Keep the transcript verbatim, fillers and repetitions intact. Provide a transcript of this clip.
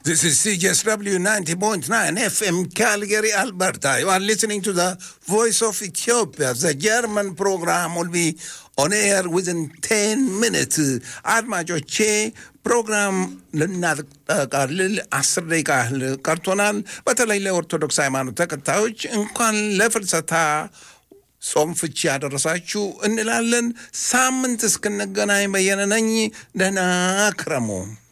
This is C J S W ninety point nine F M Calgary, Alberta. You are listening to the Voice of Ethiopia. The German program will be on air within ten minutes. አድማጮቼ ፕሮግራም ልናጠቃልል አስር ደቂቃ ቀርቶናል። በተለይ ለኦርቶዶክስ ሃይማኖት ተከታዮች እንኳን ለፍልሰታ ጾም ፍቺ ያደረሳችሁ እንላለን። ሳምንት እስክንገናኝ በየነ ነኝ። ደህና ክረሙ።